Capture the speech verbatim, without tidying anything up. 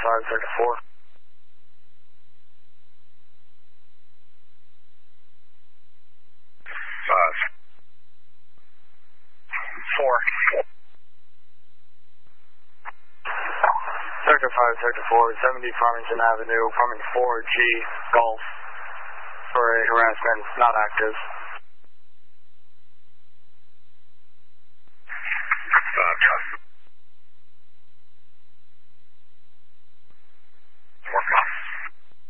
five, Sector four. Five. Four. Sector five, Sector four, seventy Farmington Avenue, Farmington four G, Golf, for a harassment, not active. Uh,